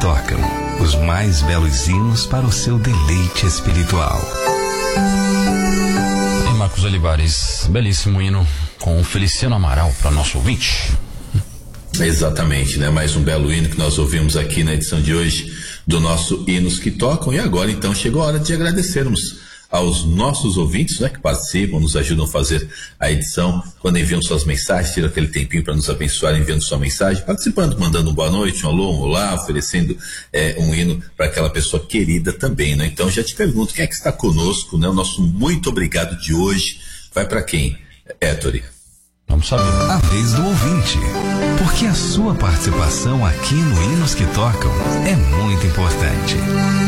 tocam, os mais belos hinos para o seu deleite espiritual. E Marcos Olivares, belíssimo hino com o Feliciano Amaral para nosso ouvinte. Exatamente, né? Mais um belo hino que nós ouvimos aqui na edição de hoje do nosso Hinos que Tocam. E agora então chegou a hora de agradecermos aos nossos ouvintes, né, que participam, nos ajudam a fazer a edição, quando enviam suas mensagens, tiram aquele tempinho para nos abençoar enviando sua mensagem, participando, mandando um boa noite, um alô, um olá, oferecendo um hino para aquela pessoa querida também, né? Então já te pergunto, quem é que está conosco, né? O nosso muito obrigado de hoje vai para quem, Héctor? Vamos saber. A vez do ouvinte, porque a sua participação aqui no Hinos que Tocam é muito importante.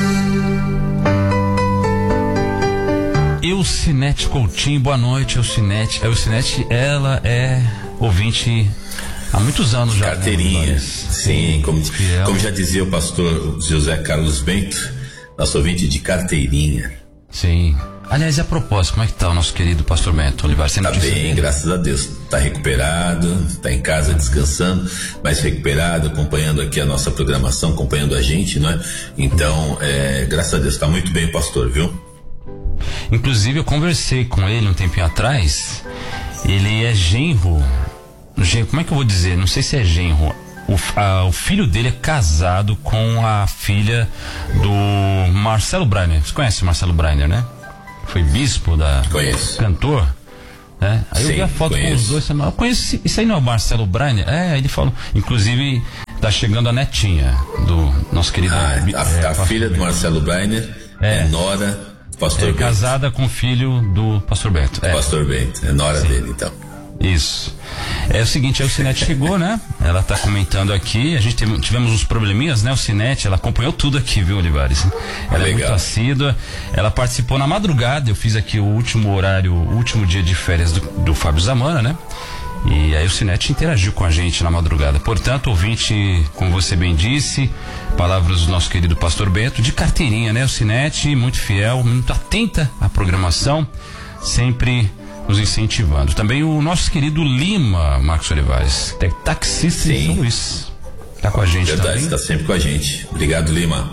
Eucinete Coutinho, boa noite, Eucinete. A Eucinete, ela é ouvinte há muitos anos já. Carteirinha, né? Sim, como já dizia o pastor José Carlos Bento, nosso ouvinte de carteirinha. Sim. Aliás, a propósito, como é que tá o nosso querido pastor Bento Olivares? Tá bem, graças a Deus. Tá recuperado, tá em casa descansando, mas recuperado, acompanhando aqui a nossa programação, acompanhando a gente, não é? Então, graças a Deus, tá muito bem o pastor, viu? Inclusive, eu conversei com ele um tempinho atrás. Ele é genro. Como é que eu vou dizer? Não sei se é genro. O filho dele é casado com a filha do Marcelo Breiner. Você conhece o Marcelo Breiner, né? Foi bispo da... Conheço. Cantor. Né? Aí eu vi a foto com os dois. Eu conheço, isso aí não é o Marcelo Breiner? Ele falou. Inclusive, tá chegando a netinha do nosso querido... a filha do Marcelo Breiner é nora... Pastor Bento. Casada com o filho do pastor Bento. Pastor Bento, é nora dele, então. Isso. É o seguinte, a Eucinete chegou, né? Ela tá comentando aqui, a gente tivemos uns probleminhas, né? A Eucinete, ela acompanhou tudo aqui, viu, Olivares? Ela é muito assídua, ela participou na madrugada, eu fiz aqui o último dia de férias do Fábio Zamana, né? E a Eucinete interagiu com a gente na madrugada. Portanto, ouvinte, como você bem disse, palavras do nosso querido pastor Bento, de carteirinha, né? Eucinete, muito fiel, muito atenta à programação, sempre nos incentivando. Também o nosso querido Lima, Marcos Olivares, taxista em São Luís. Tá com a gente também. Verdade, está sempre com a gente. Obrigado, Lima.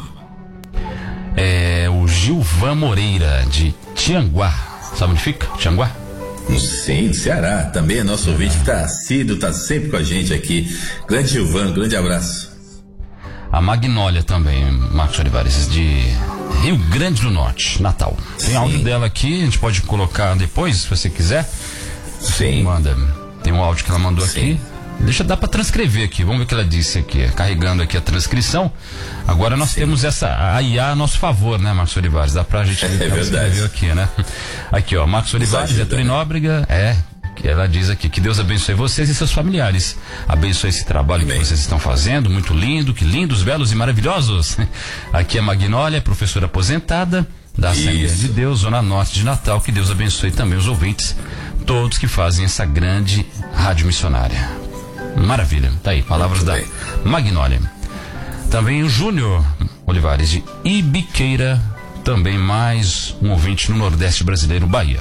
O Gilvan Moreira, de Tianguá. Sabe onde fica? Tianguá? Sim, do Ceará, também é nosso ouvinte que tá assíduo, tá sempre com a gente aqui. Grande Gilvan, grande abraço. A Magnólia também, Marcos Olivares, de Rio Grande do Norte, Natal. Tem áudio dela aqui, a gente pode colocar depois, se você quiser. Sim. Manda. Tem um áudio que ela mandou aqui. Dá pra transcrever aqui, vamos ver o que ela disse aqui. Carregando aqui a transcrição. Agora nós temos a IA a nosso favor, né, Marcos Olivares? Dá pra gente ver o que ela escreveu aqui, né? Aqui, ó, Marcos Olivares, Getúlio Nóbrega, que ela diz aqui, que Deus abençoe vocês e seus familiares. Abençoe esse trabalho que vocês estão fazendo, muito lindo, que lindos, belos e maravilhosos. Aqui é a Magnólia, professora aposentada da Assembleia de Deus, Zona Norte de Natal. Que Deus abençoe também os ouvintes, todos que fazem essa grande rádio missionária. Maravilha, tá aí, palavras da Magnólia. Também o Júnior Olivares, de Ibiqueira, também mais um ouvinte no Nordeste brasileiro, Bahia.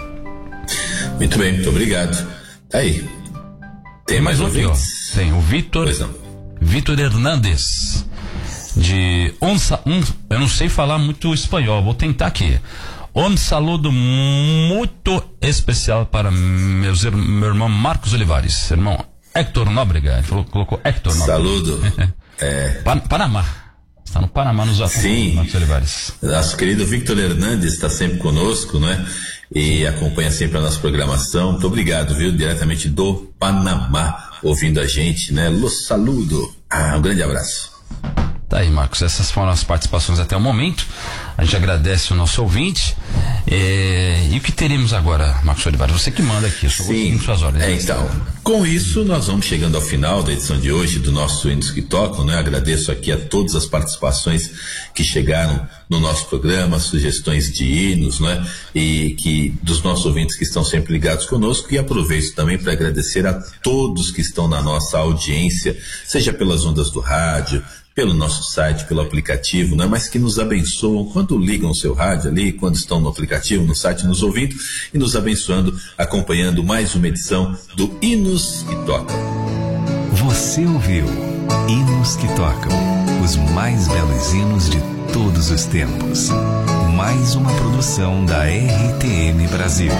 Muito bem, muito obrigado. Tá aí. Tem mais ouvintes? Tem o Vitor Hernandes, de eu não sei falar muito espanhol, vou tentar aqui. Um saludo muito especial para meu irmão Marcos Olivares, irmão Héctor Nóbrega. Ele colocou Héctor Nóbrega. Saludo. Panamá. Está no Panamá nos acompanhando, Marcos Olivares. Nosso querido Victor Hernandes está sempre conosco, né? E acompanha sempre a nossa programação. Muito obrigado, viu? Diretamente do Panamá, ouvindo a gente, né? Los saludo. Um grande abraço. Tá aí, Marcos, essas foram as participações até o momento. A gente agradece o nosso ouvinte. E o que teremos agora, Marcos Olivares? Você que manda aqui, eu só vou seguir suas ordens. Então, com isso nós vamos chegando ao final da edição de hoje do nosso Hinos que Tocam, né? Agradeço aqui a todas as participações que chegaram no nosso programa, sugestões de hinos, né? E que dos nossos ouvintes que estão sempre ligados conosco, e aproveito também para agradecer a todos que estão na nossa audiência, seja pelas ondas do rádio, pelo nosso site, pelo aplicativo, né? Mas que nos abençoam quando ligam o seu rádio ali, quando estão no aplicativo, no site, nos ouvindo e nos abençoando, acompanhando mais uma edição do Hinos que Tocam. Você ouviu Hinos que Tocam, os mais belos hinos de todos os tempos. Mais uma produção da RTM Brasil.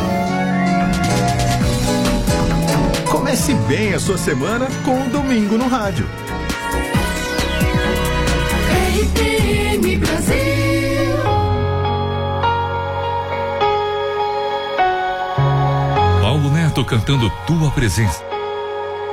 Comece bem a sua semana com o Domingo no Rádio. RTM Brasil. Paulo Neto cantando Tua Presença.